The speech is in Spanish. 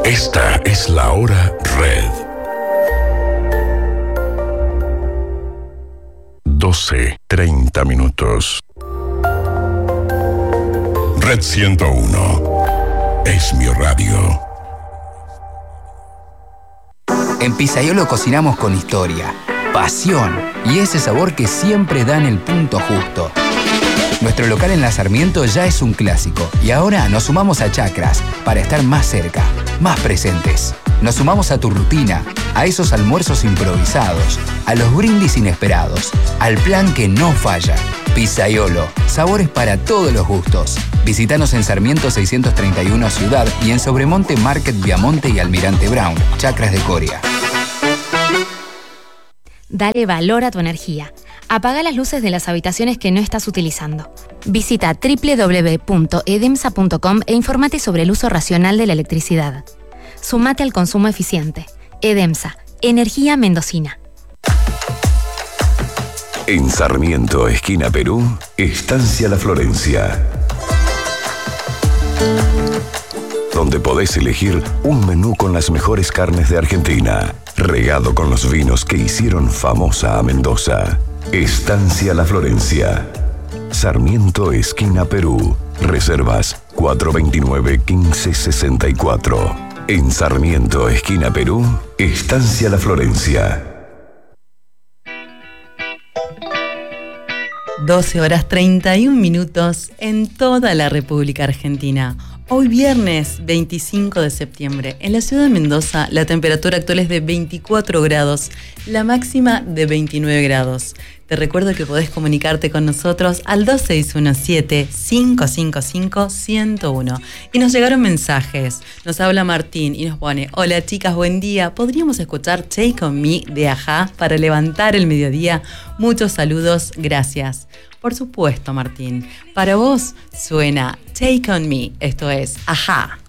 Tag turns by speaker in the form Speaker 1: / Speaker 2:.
Speaker 1: Esta es la hora Red. 12:30 minutos. Red 101 es mi radio.
Speaker 2: En Pizzaiolo cocinamos con historia, pasión y ese sabor que siempre dan el punto justo. Nuestro local en La Sarmiento ya es un clásico y ahora nos sumamos a Chacras para estar más cerca, más presentes. Nos sumamos a tu rutina, a esos almuerzos improvisados, a los brindis inesperados, al plan que no falla. Pizzaiolo, sabores para todos los gustos. Visítanos en Sarmiento 631 Ciudad y en Sobremonte Market Viamonte y Almirante Brown, Chacras de Coria.
Speaker 3: Dale valor a tu energía. Apaga las luces de las habitaciones que no estás utilizando. Visita www.edemsa.com e infórmate sobre el uso racional de la electricidad. Sumate al consumo eficiente. Edemsa, energía mendocina.
Speaker 4: En Sarmiento, esquina Perú, Estancia La Florencia, donde podés elegir un menú con las mejores carnes de Argentina, regado con los vinos que hicieron famosa a Mendoza. Estancia La Florencia, Sarmiento, esquina Perú. Reservas 429-1564. En Sarmiento, esquina Perú, Estancia La Florencia.
Speaker 5: 12:31 en toda la República Argentina. Hoy viernes 25 de septiembre, en la ciudad de Mendoza, la temperatura actual es de 24 grados, la máxima de 29 grados. Te recuerdo que podés comunicarte con nosotros al 2617-555-101. Y nos llegaron mensajes. Nos habla Martín y nos pone: hola chicas, buen día. ¿Podríamos escuchar Take On Me de Ajá para levantar el mediodía? Muchos saludos, gracias. Por supuesto, Martín. Para vos suena Take On Me. Esto es Ajá.